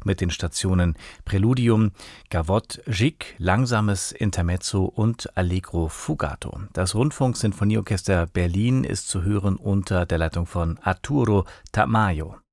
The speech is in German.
mit den Stationen Präludium, Gavotte, Gigue, langsames Intermezzo und Allegro fugato. Das Rundfunksinfonieorchester Berlin ist zu hören unter der Leitung von Arturo Tamayo.